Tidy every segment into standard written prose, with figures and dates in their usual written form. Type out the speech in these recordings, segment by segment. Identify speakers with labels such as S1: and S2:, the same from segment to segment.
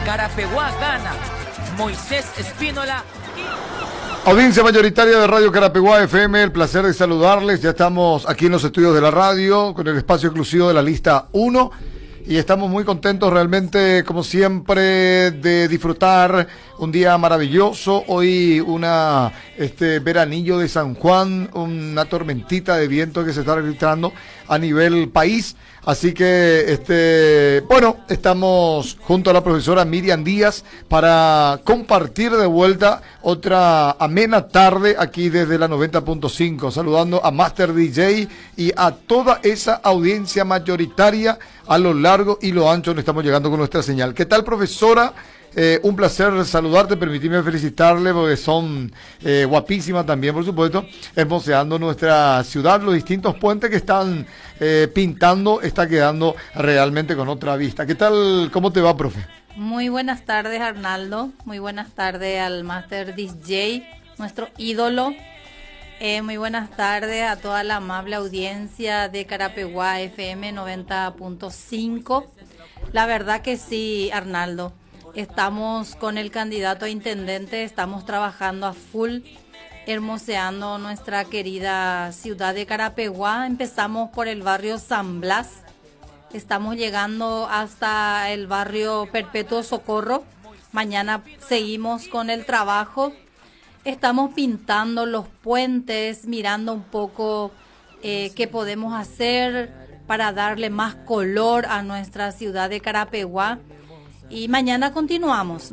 S1: Carapeguá gana. Moisés Espínola.
S2: Audiencia mayoritaria de Radio Carapeguá FM, el placer de saludarles. Ya estamos aquí en los estudios de la radio con el espacio exclusivo de la lista 1 y estamos muy contentos realmente, como siempre, de disfrutar un día maravilloso. Hoy veranillo de San Juan, una tormentita de viento que se está registrando a nivel país. Así que, estamos junto a la profesora Miriam Díaz para compartir de vuelta otra amena tarde aquí desde la 90.5, saludando a Master DJ y a toda esa audiencia mayoritaria a lo largo y lo ancho donde estamos llegando con nuestra señal. ¿Qué tal, profesora? Un placer saludarte, permitirme felicitarle porque son guapísimas también, por supuesto, hermoseando nuestra ciudad. Los distintos puentes que están pintando está quedando realmente con otra vista. ¿Qué tal? ¿Cómo te va, profe?
S3: Muy buenas tardes, Arnaldo. Muy buenas tardes al Master DJ, nuestro ídolo. Muy buenas tardes a toda la amable audiencia de Carapeguá FM 90.5. La verdad que sí, Arnaldo. Estamos con el candidato a intendente, estamos trabajando a full, hermoseando nuestra querida ciudad de Carapeguá. Empezamos por el barrio San Blas, estamos llegando hasta el barrio Perpetuo Socorro. Mañana seguimos con el trabajo, estamos pintando los puentes, mirando un poco qué podemos hacer para darle más color a nuestra ciudad de Carapeguá. Y mañana continuamos,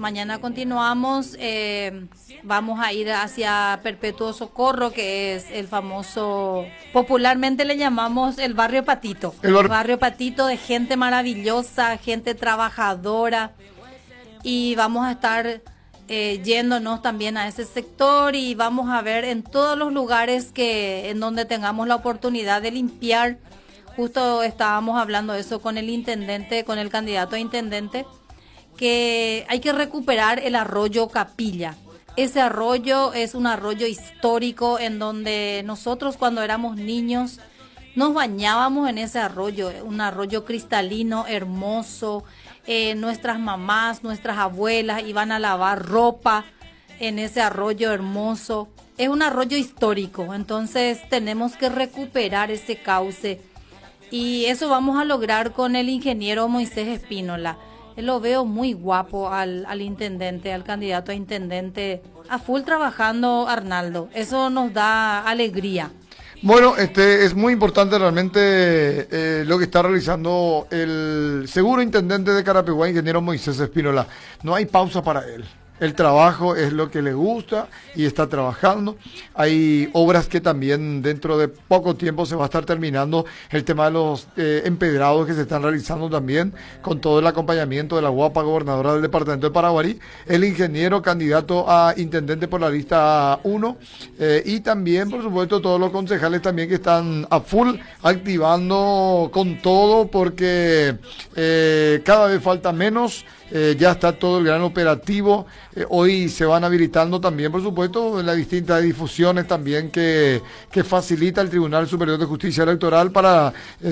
S3: vamos a ir hacia Perpetuo Socorro, que es el famoso, popularmente le llamamos el barrio Patito. El barrio Patito de gente maravillosa, gente trabajadora, y vamos a estar yéndonos también a ese sector y vamos a ver en todos los lugares en donde tengamos la oportunidad de limpiar. Justo estábamos hablando de eso con el intendente, con el candidato a intendente, que hay que recuperar el arroyo Capilla. Ese arroyo es un arroyo histórico en donde nosotros cuando éramos niños nos bañábamos en ese arroyo, un arroyo cristalino, hermoso. Nuestras mamás, nuestras abuelas iban a lavar ropa en ese arroyo hermoso. Es un arroyo histórico, entonces tenemos que recuperar ese cauce y eso vamos a lograr con el ingeniero Moisés Espínola. Lo veo muy guapo al intendente, al candidato a intendente, a full trabajando, Arnaldo. Eso nos da alegría.
S2: Bueno, es muy importante realmente lo que está realizando el seguro intendente de Carapeguá, ingeniero Moisés Espínola. No hay pausa para él. El trabajo es lo que le gusta y está trabajando. Hay obras que también dentro de poco tiempo se va a estar terminando. El tema de los empedrados que se están realizando también, con todo el acompañamiento de la guapa gobernadora del departamento de Paraguarí, el ingeniero candidato a intendente por la lista 1 y también, por supuesto, todos los concejales también que están a full activando con todo porque cada vez falta menos. Ya está todo el gran operativo. Hoy se van habilitando también, por supuesto, las distintas difusiones también que facilita el Tribunal Superior de Justicia Electoral para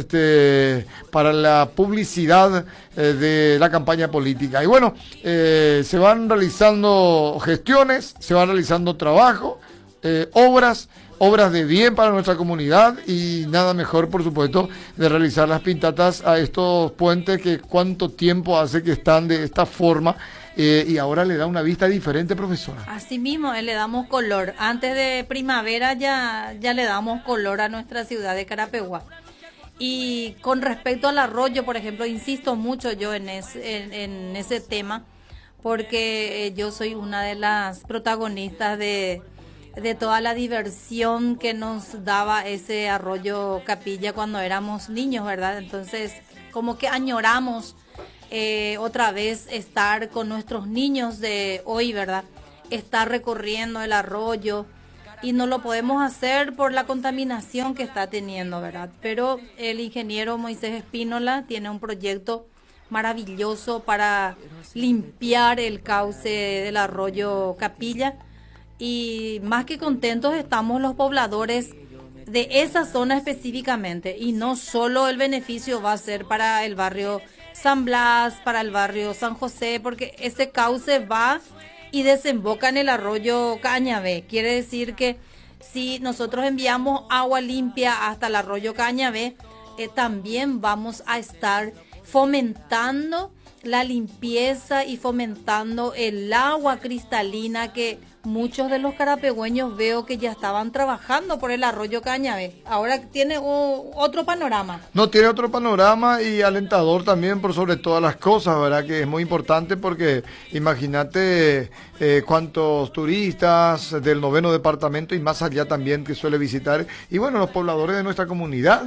S2: la publicidad de la campaña política. Y bueno, se van realizando gestiones, se van realizando trabajo, obras de bien para nuestra comunidad y nada mejor, por supuesto, de realizar las pintatas a estos puentes que cuánto tiempo hace que están de esta forma y ahora le da una vista diferente, profesora.
S3: Así mismo, le damos color. Antes de primavera ya le damos color a nuestra ciudad de Carapeguá. Y con respecto al arroyo, por ejemplo, insisto mucho yo en ese tema porque yo soy una de las protagonistas de toda la diversión que nos daba ese arroyo Capilla cuando éramos niños, ¿verdad? Entonces, como que añoramos otra vez estar con nuestros niños de hoy, ¿verdad? Estar recorriendo el arroyo y no lo podemos hacer por la contaminación que está teniendo, ¿verdad? Pero el ingeniero Moisés Espínola tiene un proyecto maravilloso para limpiar el cauce del arroyo Capilla. Y más que contentos estamos los pobladores de esa zona específicamente, y no solo el beneficio va a ser para el barrio San Blas, para el barrio San José, porque ese cauce va y desemboca en el arroyo Cañabé. Quiere decir que si nosotros enviamos agua limpia hasta el arroyo Cañabé, también vamos a estar fomentando la limpieza y fomentando el agua cristalina que muchos de los carapegüeños veo que ya estaban trabajando por el arroyo Cañabé. Ahora tiene otro panorama.
S2: No, tiene otro panorama y alentador también por sobre todas las cosas, ¿verdad? Que es muy importante porque imagínate cuántos turistas del 9º departamento y más allá también que suele visitar. Y bueno, los pobladores de nuestra comunidad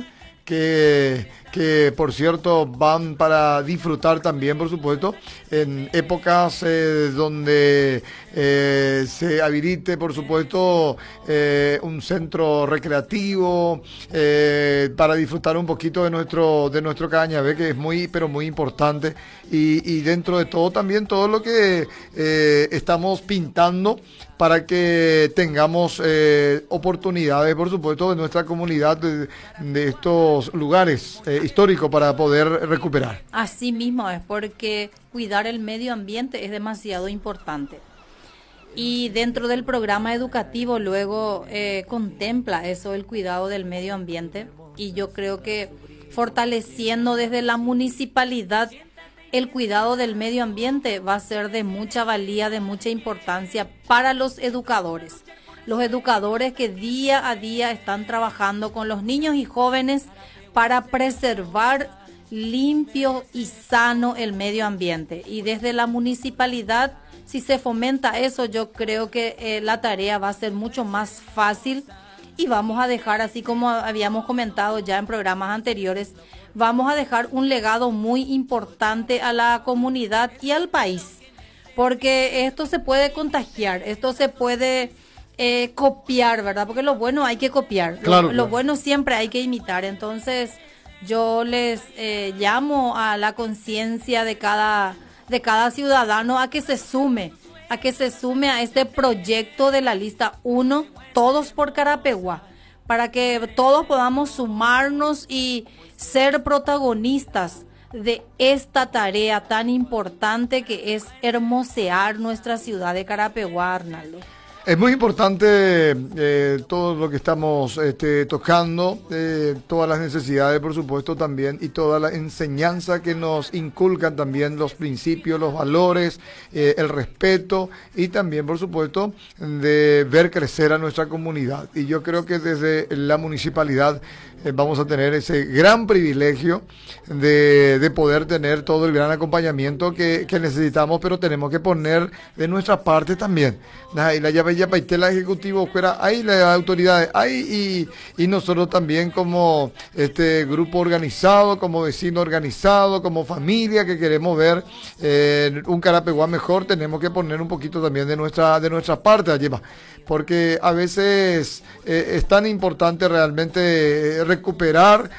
S2: que por cierto van para disfrutar también, por supuesto, en épocas donde se habilite, por supuesto, un centro recreativo para disfrutar un poquito de nuestro Cañabé, que es muy, pero muy importante, y dentro de todo también todo lo que estamos pintando para que tengamos oportunidades, por supuesto, de nuestra comunidad, de estos lugares históricos para poder recuperar.
S3: Así mismo es, porque cuidar el medio ambiente es demasiado importante. Y dentro del programa educativo luego contempla eso, el cuidado del medio ambiente. Y yo creo que fortaleciendo desde la municipalidad el cuidado del medio ambiente va a ser de mucha valía, de mucha importancia para los educadores. Los educadores que día a día están trabajando con los niños y jóvenes para preservar limpio y sano el medio ambiente. Y desde la municipalidad, si se fomenta eso, yo creo que la tarea va a ser mucho más fácil y vamos a dejar, así como habíamos comentado ya en programas anteriores, vamos a dejar un legado muy importante a la comunidad y al país, porque esto se puede contagiar, esto se puede copiar, ¿verdad? Porque lo bueno hay que copiar,
S2: claro,
S3: lo bueno siempre hay que imitar. Entonces yo les llamo a la conciencia de cada ciudadano a que se sume a este proyecto de la lista 1, Todos por Carapeguá, para que todos podamos sumarnos y ser protagonistas de esta tarea tan importante que es hermosear nuestra ciudad de Carapeguá, Arnaldo.
S2: Es muy importante todo lo que estamos tocando, todas las necesidades, por supuesto, también, y toda la enseñanza que nos inculcan también, los principios, los valores, el respeto, y también, por supuesto, de ver crecer a nuestra comunidad. Y yo creo que desde la municipalidad vamos a tener ese gran privilegio de poder tener todo el gran acompañamiento que necesitamos, pero tenemos que poner de nuestra parte también. Y la llave ya paitela ejecutivo fuera ahí, las autoridades ahí, y nosotros también como grupo organizado, como vecino organizado, como familia que queremos ver un Carapeguá mejor, tenemos que poner un poquito también de nuestra parte, Ayema, porque a veces es tan importante realmente recuperar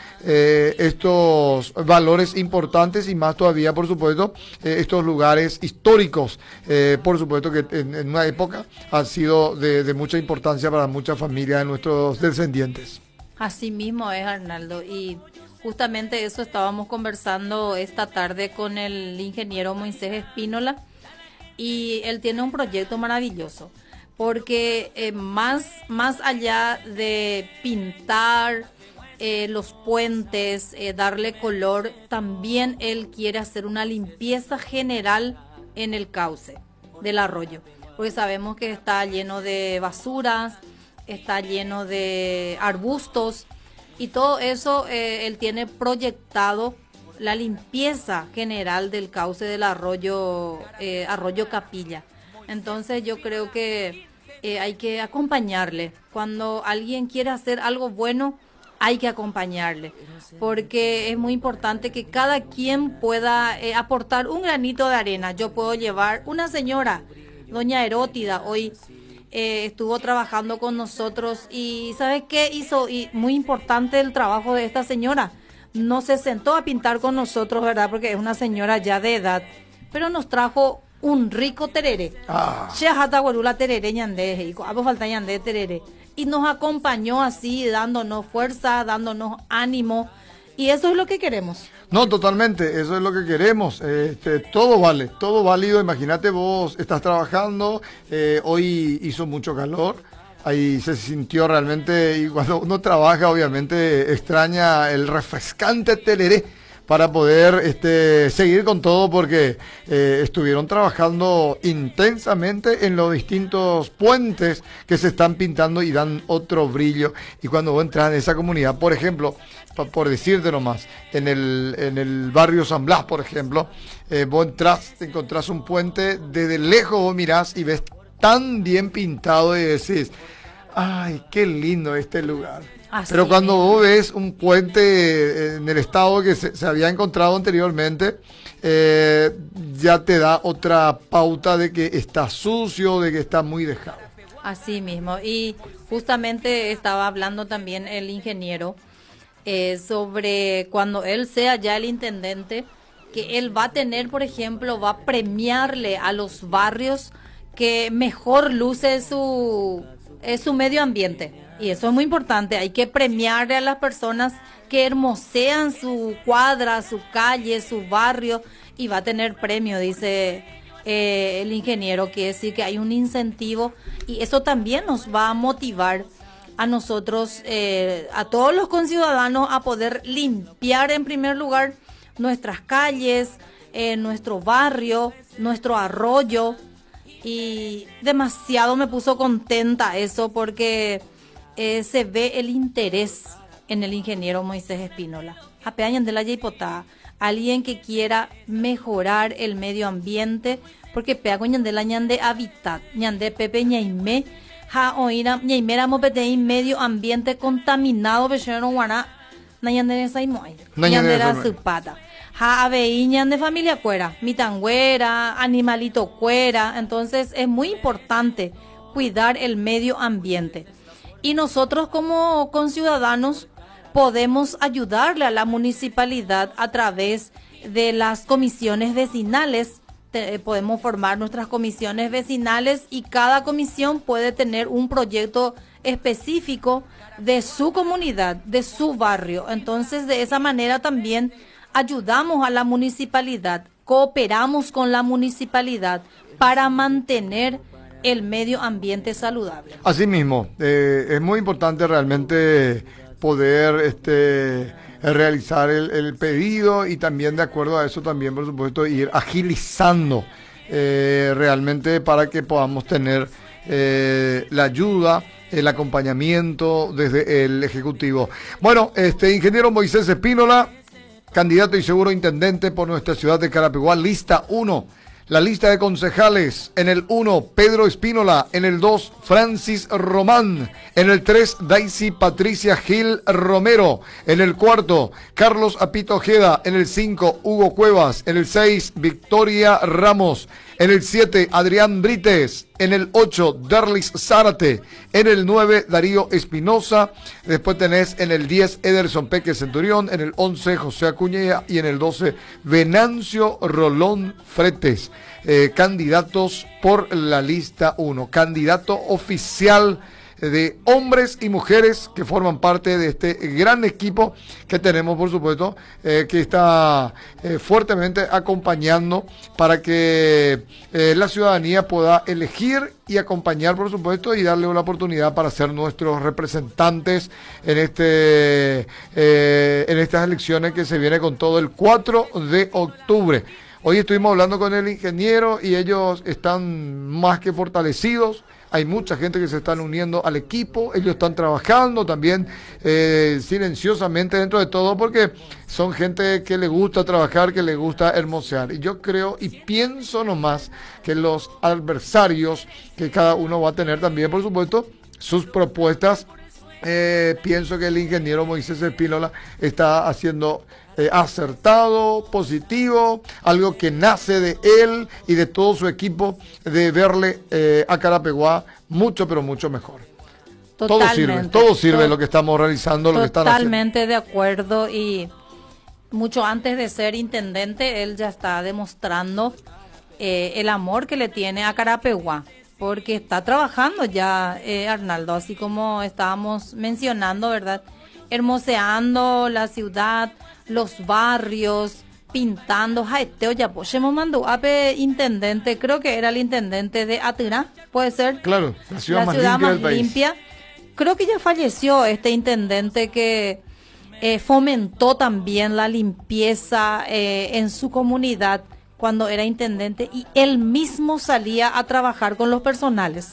S2: estos valores importantes, y más todavía, por supuesto, estos lugares históricos, por supuesto que en una época han sido de mucha importancia para muchas familias de nuestros descendientes.
S3: Así mismo es, Arnaldo, y justamente eso estábamos conversando esta tarde con el ingeniero Moisés Espínola, y él tiene un proyecto maravilloso, porque más allá de pintar los puentes, darle color, también él quiere hacer una limpieza general en el cauce del arroyo, porque sabemos que está lleno de basuras, está lleno de arbustos, y todo eso él tiene proyectado la limpieza general del cauce del arroyo Capilla. Entonces yo creo que hay que acompañarle. Cuando alguien quiere hacer algo bueno, hay que acompañarle, porque es muy importante que cada quien pueda aportar un granito de arena. Yo puedo llevar una señora, doña Erótida, hoy estuvo trabajando con nosotros, y ¿sabe qué hizo? Y muy importante el trabajo de esta señora. No se sentó a pintar con nosotros, ¿verdad? Porque es una señora ya de edad, pero nos trajo un rico tereré. Y nos acompañó así, dándonos fuerza, dándonos ánimo, Y eso es lo que queremos.
S2: No, totalmente, eso es lo que queremos. Todo vale, todo válido. Imagínate, vos estás trabajando, hoy hizo mucho calor, ahí se sintió realmente, y cuando uno trabaja obviamente extraña el refrescante tereré para poder seguir con todo, porque estuvieron trabajando intensamente en los distintos puentes que se están pintando y dan otro brillo. Y cuando vos entras en esa comunidad, por ejemplo, por decirte nomás, en el barrio San Blas, por ejemplo, vos entras, te encontrás un puente, desde lejos vos mirás y ves tan bien pintado y decís, ay, qué lindo este lugar. Así. Pero cuando vos ves un puente en el estado que se había encontrado anteriormente, ya te da otra pauta de que está sucio, de que está muy dejado.
S3: Así mismo, y justamente estaba hablando también el ingeniero sobre cuando él sea ya el intendente, que él va a tener, por ejemplo, va a premiarle a los barrios que mejor luce su medio ambiente. Y eso es muy importante, hay que premiarle a las personas que hermosean su cuadra, su calle, su barrio, y va a tener premio, dice el ingeniero, quiere decir que hay un incentivo, y eso también nos va a motivar a nosotros, a todos los conciudadanos, a poder limpiar en primer lugar nuestras calles, nuestro barrio, nuestro arroyo, y demasiado me puso contenta eso, porque se ve el interés en el ingeniero Moisés Espínola. Apeañan de la Yaipotá, alguien que quiera mejorar el medio ambiente, porque peagoñan de la ñande habitat, ñande pepe ñaime, ja oíra ñaimera mopetei medio ambiente contaminado, bechero guaná, ñande de saimoy, ñande de supata. Ja aveiñan de familia cuera, mitangüera, animalito cuera. Entonces es muy importante cuidar el medio ambiente. Y nosotros como conciudadanos podemos ayudarle a la municipalidad a través de las comisiones vecinales. Podemos formar nuestras comisiones vecinales y cada comisión puede tener un proyecto específico de su comunidad, de su barrio. Entonces, de esa manera también ayudamos a la municipalidad, cooperamos con la municipalidad para mantener el medio ambiente saludable.
S2: Así mismo, es muy importante realmente poder realizar el pedido, y también de acuerdo a eso también, por supuesto, ir agilizando realmente para que podamos tener la ayuda, el acompañamiento desde el Ejecutivo. Bueno, ingeniero Moisés Espínola, candidato y seguro intendente por nuestra ciudad de Carapeguá, lista 1. La lista de concejales: en el 1, Pedro Espínola; en el 2, Francis Román; en el 3, Daisy Patricia Gil Romero; en el 4, Carlos Apito Ojeda; en el 5, Hugo Cuevas; en el 6, Victoria Ramos; en el 7, Adrián Brites; en el 8, Derlis Zárate; en el 9, Darío Espinosa; después tenés en el 10, Ederson Peque Centurión; en el 11, José Acuña; y en el 12, Venancio Rolón Fretes. Candidatos por la lista 1, candidato oficial de hombres y mujeres que forman parte de este gran equipo que tenemos, por supuesto, que está fuertemente acompañando para que la ciudadanía pueda elegir y acompañar, por supuesto, y darle una oportunidad para ser nuestros representantes en estas elecciones que se viene con todo el 4 de octubre. Hoy estuvimos hablando con el ingeniero y ellos están más que fortalecidos. Hay mucha gente que se están uniendo al equipo, ellos están trabajando también silenciosamente dentro de todo, porque son gente que le gusta trabajar, que le gusta hermosear. Y yo creo y pienso nomás que los adversarios, que cada uno va a tener también, por supuesto, sus propuestas, pienso que el ingeniero Moisés Espínola está haciendo acertado, positivo, algo que nace de él y de todo su equipo, de verle a Carapeguá mucho, pero mucho mejor.
S3: Totalmente,
S2: todo sirve lo que estamos realizando, lo que están haciendo.
S3: Totalmente de acuerdo, y mucho antes de ser intendente, él ya está demostrando el amor que le tiene a Carapeguá, porque está trabajando ya, Arnaldo, así como estábamos mencionando, ¿verdad? hermoseando la ciudad, los barrios, pintando. Jaiteo ya Pochemo mandó ape intendente, creo que era el intendente de Atirá, puede ser.
S2: Claro, la ciudad más limpia.
S3: Creo que ya falleció este intendente que fomentó también la limpieza en su comunidad cuando era intendente, y él mismo salía a trabajar con los personales.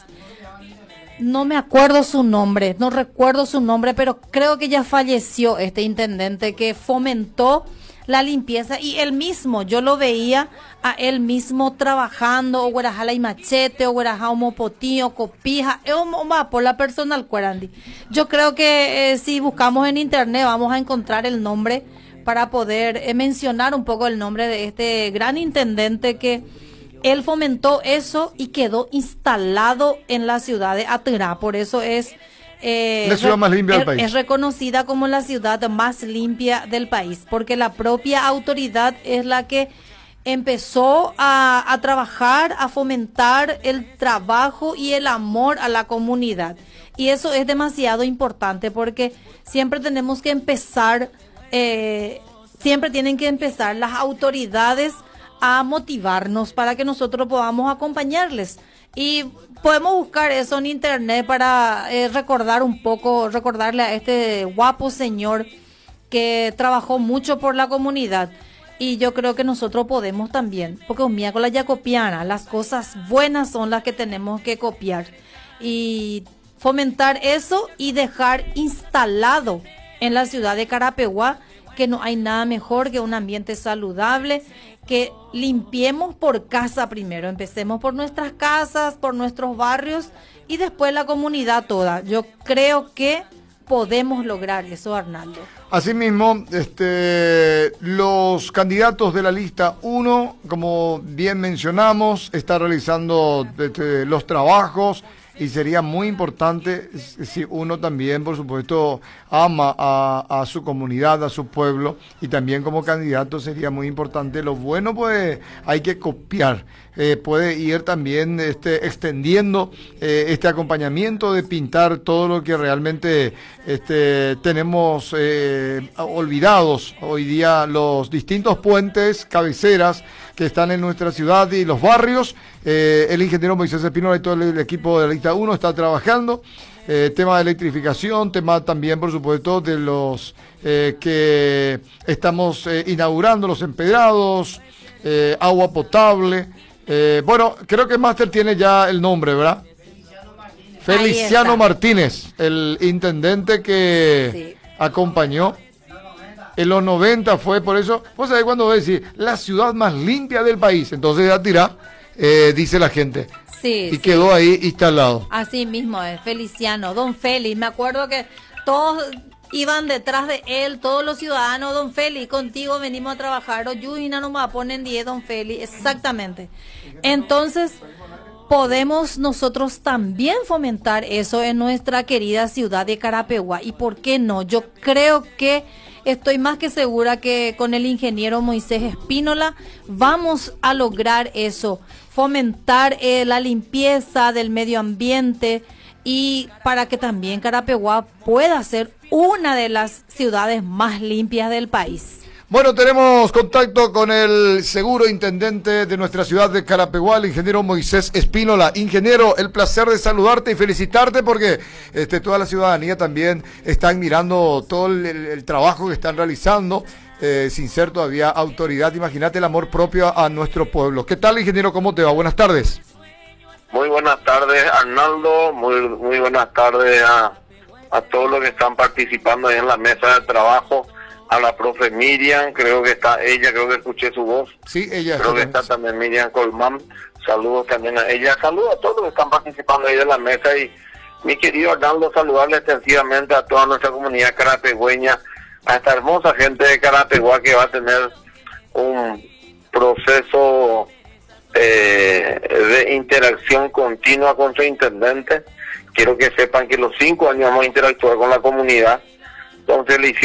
S3: No me acuerdo su nombre, no recuerdo su nombre, pero creo que ya falleció este intendente que fomentó la limpieza, y él mismo, yo lo veía a él mismo trabajando, o guarajala y machete, o guarajá homopotío, copija, por la personal cuarandi. Yo creo que si buscamos en internet vamos a encontrar el nombre para poder mencionar un poco el nombre de este gran intendente que él fomentó eso y quedó instalado en la ciudad de Atirá. Por eso es
S2: la ciudad más limpia del país.
S3: Es reconocida como la ciudad más limpia del país, porque la propia autoridad es la que empezó a trabajar, a fomentar el trabajo y el amor a la comunidad. Y eso es demasiado importante, porque siempre tenemos que empezar, siempre tienen que empezar las autoridades a motivarnos para que nosotros podamos acompañarles. Y podemos buscar eso en internet para recordar un poco, recordarle a este guapo señor que trabajó mucho por la comunidad. Y yo creo que nosotros podemos también, porque un miércoles ya copiana, las cosas buenas son las que tenemos que copiar. Y fomentar eso y dejar instalado en la ciudad de Carapeguá que no hay nada mejor que un ambiente saludable, que limpiemos por casa primero, empecemos por nuestras casas, por nuestros barrios y después la comunidad toda. Yo creo que podemos lograr eso, Arnaldo.
S2: Asimismo, los candidatos de la lista 1, como bien mencionamos, están realizando los trabajos. Y sería muy importante si uno también, por supuesto, ama a su comunidad, a su pueblo, y también como candidato sería muy importante. Lo bueno, pues, hay que copiar. Puede ir también extendiendo este acompañamiento de pintar todo lo que realmente tenemos olvidados hoy día, los distintos puentes, cabeceras que están en nuestra ciudad y los barrios. El ingeniero Moisés Espínola y todo el equipo de la lista 1 está trabajando. Tema de electrificación, tema también, por supuesto, de los que estamos inaugurando, los empedrados, agua potable. Bueno, creo que Máster tiene ya el nombre, ¿verdad? Feliciano Martínez, el intendente que acompañó. En los 90 fue, por eso, vos sabés cuando voy a decir, la ciudad más limpia del país, entonces Atirá, dice la gente.
S3: Sí,
S2: y quedó ahí instalado.
S3: Así mismo es, Feliciano, don Félix, me acuerdo que todos iban detrás de él, todos los ciudadanos, don Félix, contigo venimos a trabajar, Oyuina no me ponen 10, don Félix, exactamente. Entonces, podemos nosotros también fomentar eso en nuestra querida ciudad de Carapeguá, y ¿por qué no? Yo creo que estoy más que segura que con el ingeniero Moisés Espínola vamos a lograr eso, fomentar la limpieza del medio ambiente, y para que también Carapeguá pueda ser una de las ciudades más limpias del país.
S2: Bueno, tenemos contacto con el seguro intendente de nuestra ciudad de Carapeguá, el ingeniero Moisés Espínola. Ingeniero, el placer de saludarte y felicitarte porque toda la ciudadanía también está admirando todo el trabajo que están realizando, sin ser todavía autoridad. Imagínate el amor propio a nuestro pueblo. ¿Qué tal, ingeniero? ¿Cómo te va? Buenas tardes.
S4: Muy buenas tardes, Arnaldo. Muy buenas tardes a todos los que están participando ahí en la mesa de trabajo. A la profe Miriam, creo que está ella, creo que escuché su voz.
S2: Sí, ella.
S4: Creo que está también Miriam Colmán. Saludos también a ella. Saludos a todos los que están participando ahí de la mesa. Y mi querido Arnaldo, saludarle extensivamente a toda nuestra comunidad carapegüeña, a esta hermosa gente de Carapeguá que va a tener un proceso de interacción continua con su intendente. Quiero que sepan que los 5 años vamos a interactuar con la comunidad. Entonces le